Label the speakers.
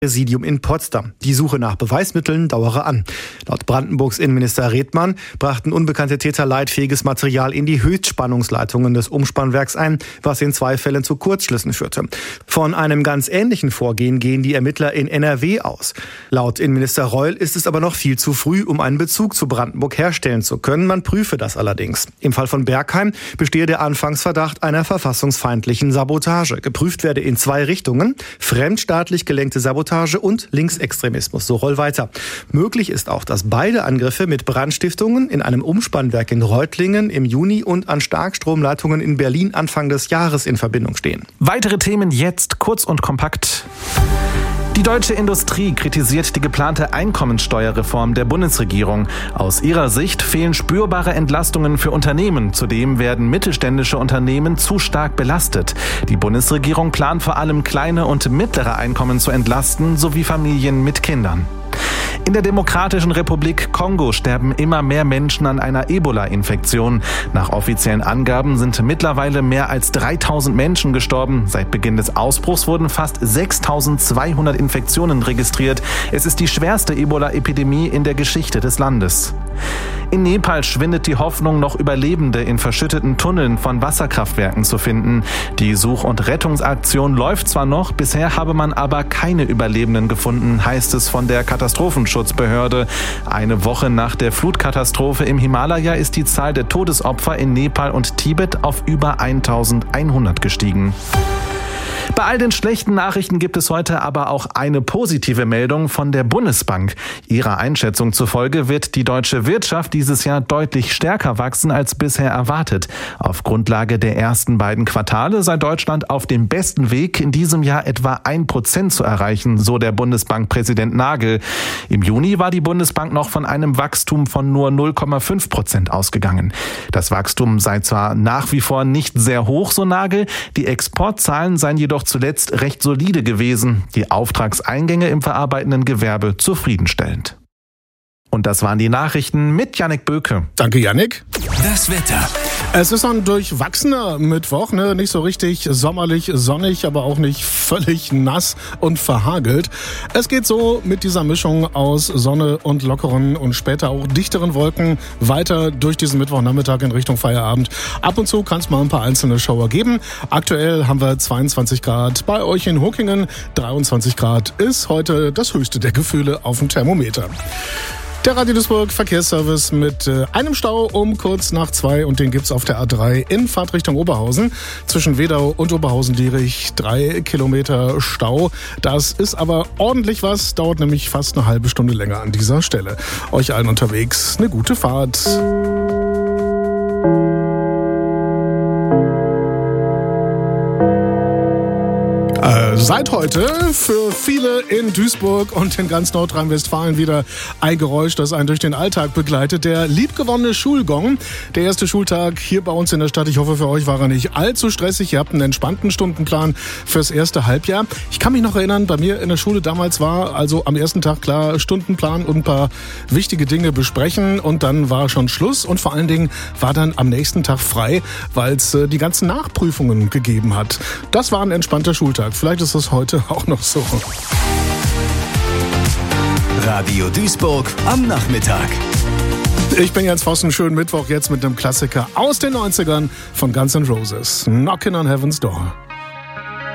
Speaker 1: Präsidium in Potsdam. Die Suche nach Beweismitteln dauere an. Laut Brandenburgs Innenminister Redmann brachten unbekannte Täter leitfähiges Material in die Höchstspannungsleitungen des Umspannwerks ein, was in 2 Fällen zu Kurzschlüssen führte. Von einem ganz ähnlichen Vorgehen gehen die Ermittler in NRW aus. Laut Innenminister Reul ist es aber noch viel zu früh, um einen Bezug zu Brandenburg herstellen zu können. Man prüfe das allerdings. Im Fall von Bergheim bestehe der Anfangsverdacht einer verfassungsfeindlichen Sabotage. Geprüft werde in 2 Richtungen: fremdstaatlich gelenkte Sabotage und Linksextremismus, so Reul weiter. Möglich ist auch, dass beide Angriffe mit Brandstiftungen in einem Umspannwerk in Reutlingen im Juni und an Starkstromleitungen in Berlin Anfang des Jahres in Verbindung stehen.
Speaker 2: Weitere Themen jetzt kurz und kompakt. Die deutsche Industrie kritisiert die geplante Einkommensteuerreform der Bundesregierung. Aus ihrer Sicht fehlen spürbare Entlastungen für Unternehmen. Zudem werden mittelständische Unternehmen zu stark belastet. Die Bundesregierung plant vor allem kleine und mittlere Einkommen zu entlasten, sowie Familien mit Kindern. In der Demokratischen Republik Kongo sterben immer mehr Menschen an einer Ebola-Infektion. Nach offiziellen Angaben sind mittlerweile mehr als 3000 Menschen gestorben. Seit Beginn des Ausbruchs wurden fast 6200 Infektionen registriert. Es ist die schwerste Ebola-Epidemie in der Geschichte des Landes. In Nepal schwindet die Hoffnung, noch Überlebende in verschütteten Tunneln von Wasserkraftwerken zu finden. Die Such- und Rettungsaktion läuft zwar noch, bisher habe man aber keine Überlebenden gefunden, heißt es von der Katastrophenschutzbehörde. Eine Woche nach der Flutkatastrophe im Himalaya ist die Zahl der Todesopfer in Nepal und Tibet auf über 1100 gestiegen. Bei all den schlechten Nachrichten gibt es heute aber auch eine positive Meldung von der Bundesbank. Ihrer Einschätzung zufolge wird die deutsche Wirtschaft dieses Jahr deutlich stärker wachsen als bisher erwartet. Auf Grundlage der ersten beiden Quartale sei Deutschland auf dem besten Weg, in diesem Jahr etwa 1% zu erreichen, so der Bundesbankpräsident Nagel. Im Juni war die Bundesbank noch von einem Wachstum von nur 0,5% ausgegangen. Das Wachstum sei zwar nach wie vor nicht sehr hoch, so Nagel, die Exportzahlen seien jedoch zuletzt recht solide gewesen, die Auftragseingänge im verarbeitenden Gewerbe zufriedenstellend. Und das waren die Nachrichten mit Jannik Böke.
Speaker 3: Danke, Jannik.
Speaker 4: Das Wetter.
Speaker 3: Es ist ein durchwachsener Mittwoch, nicht so richtig sommerlich, sonnig, aber auch nicht völlig nass und verhagelt. Es geht so mit dieser Mischung aus Sonne und lockeren und später auch dichteren Wolken weiter durch diesen Mittwochnachmittag in Richtung Feierabend. Ab und zu kann es mal ein paar einzelne Schauer geben. Aktuell haben wir 22 Grad bei euch in Huckingen. 23 Grad ist heute das höchste der Gefühle auf dem Thermometer. Der Radio Duisburg Verkehrsservice mit einem Stau um kurz nach 2 und den gibt's auf der A3 in Fahrtrichtung Oberhausen. Zwischen Wedau und Oberhausen-Dierich 3 Kilometer Stau. Das ist aber ordentlich was, dauert nämlich fast eine halbe Stunde länger an dieser Stelle. Euch allen unterwegs eine gute Fahrt. Seit heute für viele in Duisburg und in ganz Nordrhein-Westfalen wieder ein Geräusch, das einen durch den Alltag begleitet. Der liebgewonnene Schulgong. Der erste Schultag hier bei uns in der Stadt. Ich hoffe, für euch war er nicht allzu stressig. Ihr habt einen entspannten Stundenplan fürs erste Halbjahr. Ich kann mich noch erinnern, bei mir in der Schule damals war also am ersten Tag klar Stundenplan und ein paar wichtige Dinge besprechen und dann war schon Schluss und vor allen Dingen war dann am nächsten Tag frei, weil es die ganzen Nachprüfungen gegeben hat. Das war ein entspannter Schultag. Vielleicht ist das heute auch noch so.
Speaker 4: Radio Duisburg am Nachmittag.
Speaker 3: Ich bin Jens Vossen, schönen Mittwoch jetzt mit einem Klassiker aus den 90ern von Guns N' Roses. Knockin' on Heaven's Door.